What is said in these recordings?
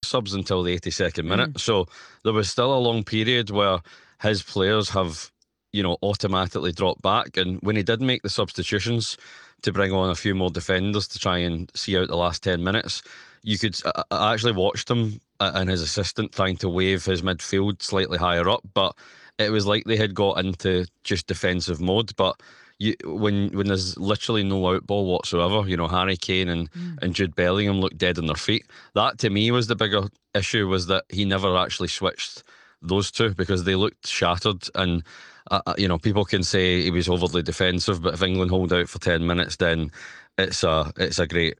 subs until the 82nd minute. Mm. So there was still a long period where his players have, automatically dropped back. And when he did make the substitutions to bring on a few more defenders to try and see out the last 10 minutes, you could. I actually watched him and his assistant trying to wave his midfield slightly higher up, but it was like they had got into just defensive mode. But when there's literally no out ball whatsoever, Harry Kane and Jude Bellingham looked dead on their feet. That to me was the bigger issue, was that he never actually switched those two because they looked shattered. And people can say he was overly defensive, but if England hold out for 10 minutes, then it's a great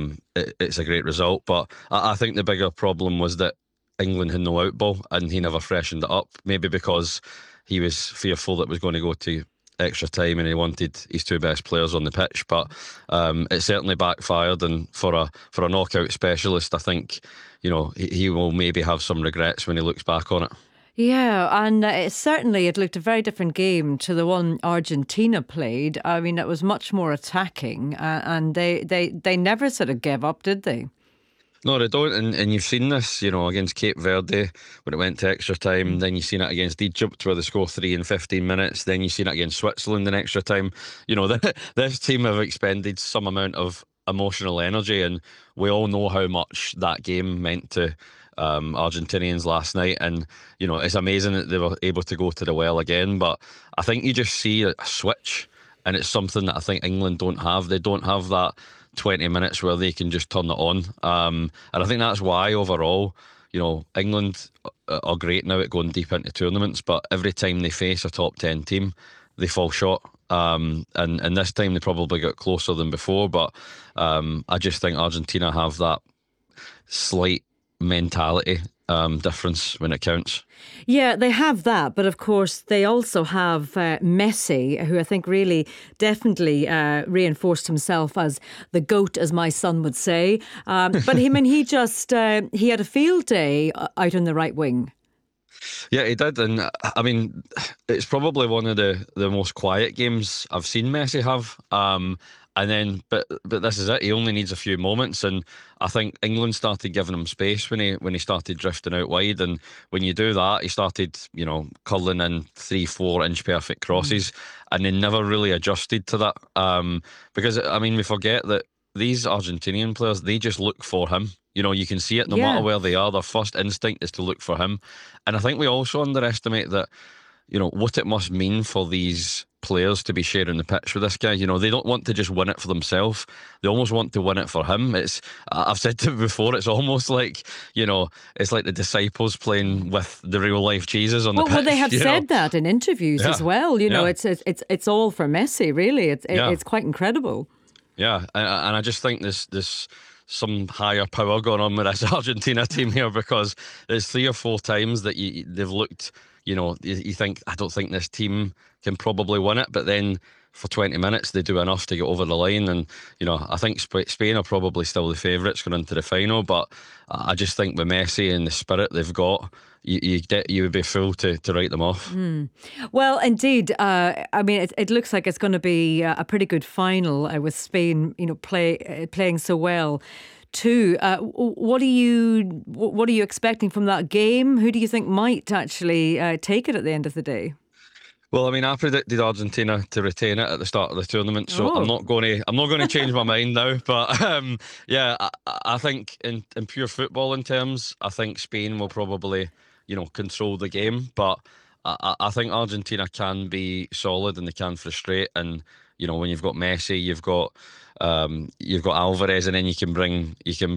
result. But I think the bigger problem was that England had no out ball and he never freshened it up. Maybe because he was fearful that it was going to go to extra time and he wanted his two best players on the pitch. But it certainly backfired. And for a knockout specialist, I think he will maybe have some regrets when he looks back on it. Yeah, and it looked a very different game to the one Argentina played. I mean, it was much more attacking, and they never sort of gave up, did they? No, they don't, and you've seen this, against Cape Verde when it went to extra time. Then you've seen it against Egypt where they score 3 in 15 minutes. Then you've seen it against Switzerland in extra time. This team have expended some amount of emotional energy, and we all know how much that game meant to Argentinians last night. And it's amazing that they were able to go to the well again. But I think you just see a switch, and it's something that I think England don't have. They don't have that 20 minutes where they can just turn it on. And I think that's why overall, England are great now at going deep into tournaments, but every time they face a top 10 team, they fall short. And this time they probably got closer than before, but I just think Argentina have that slight mentality difference when it counts. Yeah, they have that, but of course they also have Messi, who I think really definitely reinforced himself as the GOAT, as my son would say. But he had a field day out on the right wing. Yeah, he did, and I mean, it's probably one of the most quiet games I've seen Messi have. But this is it. He only needs a few moments, and I think England started giving him space when he started drifting out wide. And when you do that, he started, curling in 3-4 inch perfect crosses, and they never really adjusted to that. Because I mean, we forget that these Argentinian players, they just look for him. You can see it no matter where they are. Their first instinct is to look for him. And I think we also underestimate that, what it must mean for these players to be sharing the pitch with this guy. They don't want to just win it for themselves. They almost want to win it for him. I've said to before, it's almost like, it's like the disciples playing with the real life Jesus on the pitch. Well, they have said that in interviews as well. It's all for Messi, really. It's quite incredible. Yeah, and I just think there's some higher power going on with this Argentina team here, because there's 3 or 4 times that they've looked, you think, I don't think this team can probably win it, but then for 20 minutes they do enough to get over the line. And I think Spain are probably still the favourites going into the final, but I just think with Messi and the spirit they've got, you would be fool to write them off. Well, indeed. I mean, it looks like it's going to be a pretty good final with Spain, playing so well too. What are you expecting from that game? Who do you think might actually take it at the end of the day? Well, I mean, I predicted Argentina to retain it at the start of the tournament, so I'm not going to change my mind now. But I think in pure footballing terms, I think Spain will probably control the game. But I think Argentina can be solid and they can frustrate. And when you've got Messi, you've got Alvarez, and then you can bring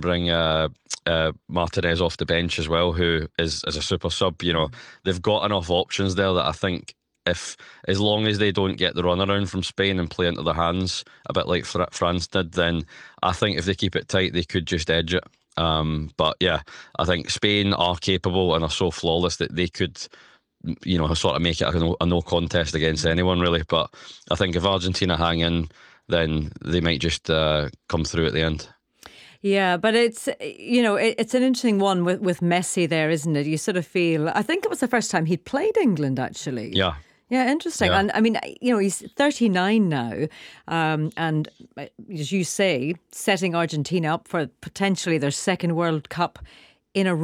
Martinez off the bench as well, who is a super sub. They've got enough options there that I think, as long as they don't get the runaround from Spain and play into their hands a bit like France did, then I think if they keep it tight, they could just edge it. But yeah, I think Spain are capable and are so flawless that they could, sort of make it a no contest against anyone really. But I think if Argentina hang in, then they might just come through at the end. Yeah, but it's it's an interesting one with Messi there, isn't it? You sort of feel, I think it was the first time he'd played England actually. Yeah. Yeah, interesting. Yeah. And I mean, he's 39 now, and as you say, setting Argentina up for potentially their second World Cup in a row.